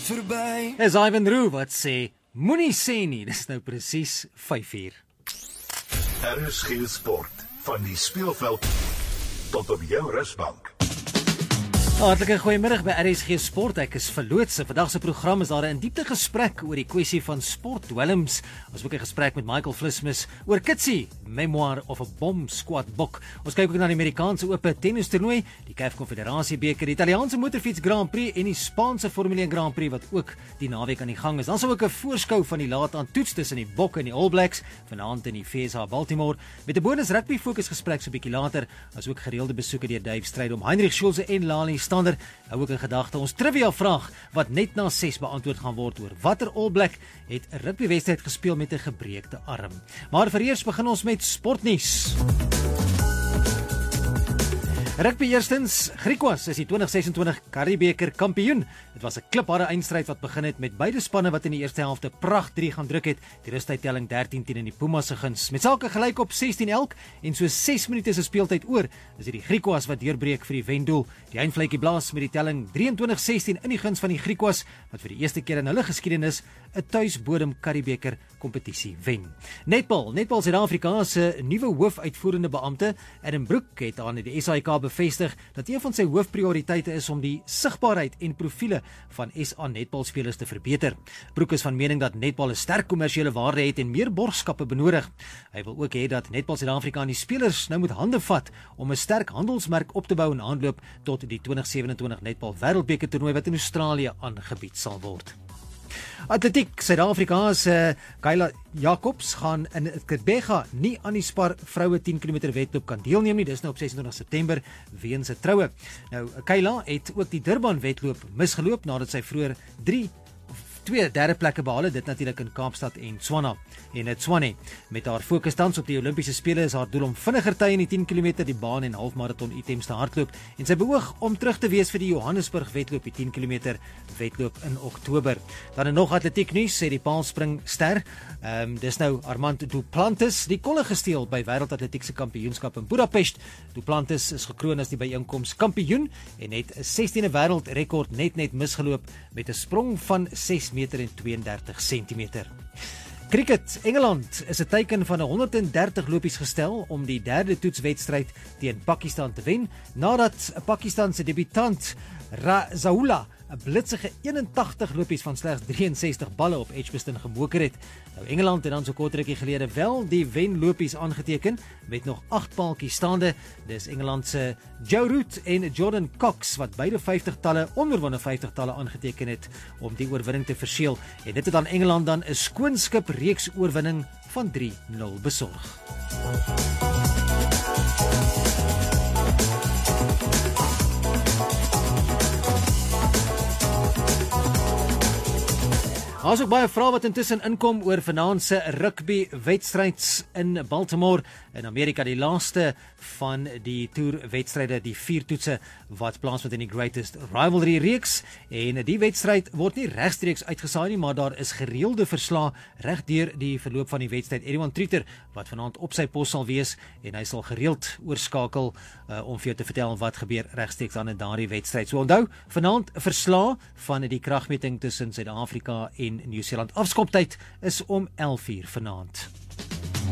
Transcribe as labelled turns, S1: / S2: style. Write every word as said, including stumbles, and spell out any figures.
S1: verby.
S2: Is Ivan Roux wat sê, moenie sê nie, dis nou presies vyf uur.
S3: R S G Sport, van die speelveld tot op jou rusbank.
S2: Hartlike goeiemiddag by R S G Sport, ek is verloots. Vandag se program is daar 'n diepte gesprek oor die kwessie van sportdwelms. Ons ook 'n gesprek met Michael Vlismus oor Kitsie, Memoir of a Bomb Squad boek. Ons kyk ook na die Amerikaanse ope tennis toernooi, die C A F Konfederasie beker, die Italiaanse motorfiets Grand Prix en die Spaanse Formule een Grand Prix wat ook die naweek aan die gang is. Dan sal ook 'n voorskou van die laat aan toets tussen die Bokke en die All Blacks vanaand in die V S A Baltimore met 'n bonus rugby fokus gesprek so 'n bietjie later, as ook gereelde besoeke deur Dave Stryd om Heinrich Schulze en Lali Stander. Hou ook in gedagte ons trivia vraag wat net na ses beantwoord gaan word oor watter All Black het 'n rugbywedstryd gespeel met 'n gebreekte arm. Maar vir eers begin ons met sportnuus. Rugby eerstens, Griquas is die twintig ses en twintig Currie-beker kampioen. Dit was 'n klipharde eindstryd wat begin het met beide spanne wat in die eerste helfte pragt drie gaan druk het. Die rustydtelling dertien tien in die Pumas se guns. Met sake gelyk op sestien elk en so ses minute se speeltyd oor, is dit die Griquas wat deurbreek vir die wendoel. Die eindvletjie blaas met die telling drieëntwintig sestien in die guns van die Griquas wat vir die eerste keer in hulle geskiedenis 'n tuisbodem Currie-beker kompetisie wen. Netbal, Netbal Suid-Afrika se nuwe hoofuitvoerende beampte, Adam Broek, het aan die S A I K bevestig dat een van sy hoofprioriteite is om die sigbaarheid en profiele van S A netbalspelers te verbeter. Broek is van mening dat netbal 'n sterk kommersiële waarde het en meer borgskappe benodig. Hy wil ook hê dat Netbal Suid-Afrika aan die spelers nou moet hande vat om 'n sterk handelsmerk op te bou in aanloop tot die twintig ses en twintig Netbal Wêreldbeker toernooi wat in Australië aangebied sal word. Atletiek, Suid-Afrika se Kayla Jacobs gaan in Quebec nie aan die Spar vroue tien kilometer wedloop kan deelneem nie. Dis nou op ses en twintig September weens 'n troue. Nou Kayla het ook die Durban wedloop misgeloop nadat sy vroeër drie twee derde plekke behaal het, dit natuurlik in Kaapstad en Tswana en dit Tswane. Met haar fokus tans op die Olimpiese spele is haar doel om vinniger tye in die tien kilometer, die baan en halfmaraton items te hardloop en sy beoog om terug te wees vir die Johannesburg wedloop, die tien kilometer wedloop in Oktober. Dan en nog atletiek nuus, sê die paalspring ster. Ehm um, dis nou Armand Duplantis, die kolle gesteel by wêreldatletiek se kampioenskap in Budapest. Duplantis is gekroon as die byeenkoms kampioen en het 'n sestiende wêreldrekord net net misgeloop met 'n sprong van ses meter en twee en dertig sentimeter. Cricket, Engeland is 'n teiken van honderd en dertig lopies gestel om die derde toetswedstryd teen Pakistan te wen, nadat 'n Pakistanse debutant Razaula 'n blitsige eenentagtig lopies van slegs drieënsestig balle op Edgbaston gemoker het. Nou Engeland het dan so kort rukkie gelede wel die wenlopies aangeteken met nog agt paaltjies staande. Dis Engeland se Joe Root en Jordan Cox wat beide vyftig talle onoorwonde vyftig talle aangeteken het om die oorwinning te verseël. En dit het aan Engeland dan 'n skoonskip reeks oorwinning van drie nul besorg. Daar is ook baie vrae wat intussen inkom oor vanaand se rugby wedstryds in Baltimore in Amerika, die laaste van die toerwedstryde, die vier toetse wat plaasvind in die Greatest Rivalry reeks, en die wedstryd word nie regstreeks uitgesaai nie, maar daar is gereelde verslae reg deur die verloop van die wedstryd. Edwin Treter wat vanaand op sy pos sal wees en hy sal gereeld oorskakel uh, om vir jou te vertel wat gebeur regstreeks aan in daardie wedstryd. So onthou, vanaand verslae van die kragmeting tussen Suid-Afrika en Nieu-Seeland. Afskoptyd is om elf uur vanaand.